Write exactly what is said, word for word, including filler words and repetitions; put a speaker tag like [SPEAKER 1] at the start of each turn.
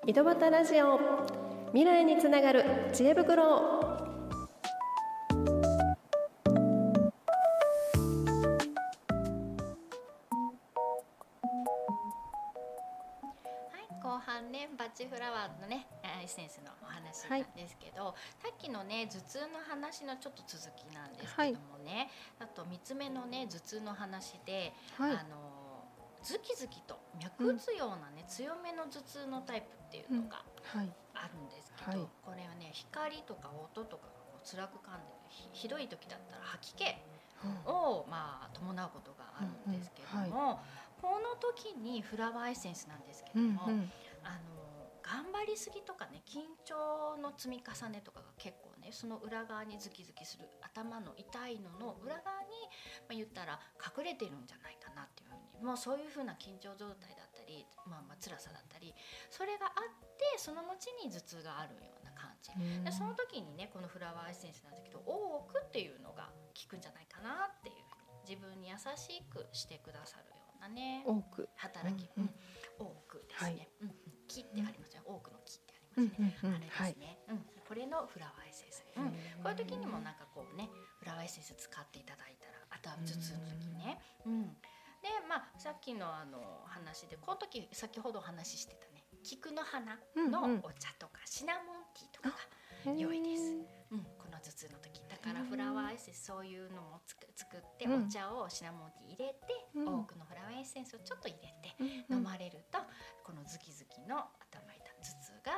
[SPEAKER 1] 井戸端ラジオ、未来につながる知恵袋。
[SPEAKER 2] 後半ね、バッチフラワーのねエッセンスのお話なんですけど、はい、さっきのね頭痛の話のちょっと続きなんですけどもね、はい、あとみっつめのね頭痛の話で、はい、あのズキズキと脈打つようなね、うん、強めの頭痛のタイプっていうのがあるんですけど、うんはい、これはね光とか音とかがこう辛く感じる ひ, ひどい時だったら吐き気を、まあ、伴うことがあるんですけども、うんうんはい、この時にフラワーエッセンスなんですけども、うんうん、あの頑張りすぎとかね緊張の積み重ねとかが結構ねその裏側にズキズキする頭の痛いのの裏側に、まあ、言ったら隠れてるんじゃないかなっていうふうに、もうそういうふうな緊張状態だったり、まあ、まあ辛さだったりそれがあってその後に頭痛があるような感じで、その時にねこのフラワーエッセンスなんですけど大奥っていうのが効くんじゃないかなっていうふうに自分に優しくしてくださるようなね
[SPEAKER 1] 多く
[SPEAKER 2] 働き、うんうん、多くですね、はい、うん、木ってありますよ、多くの木ってありますね、うんうんうん、あれですね、はい、うん、これのフラワーエッセンス、うん、こういう時にもなんかこうねフラワーエッセンス使っていただいたら、あとは頭痛の時ね、うん、でまあさっきのあの話でこの時先ほどお話ししてたね菊の花のお茶とか、うんうん、シナモンティーとかが良いです、うん、この頭痛の時だからフラワーエッセンスそういうのもつく作ってお茶をシナモンティー入れて、うん、多くのフラワーエッセンスをちょっと入れて飲まれるとこのズキズキの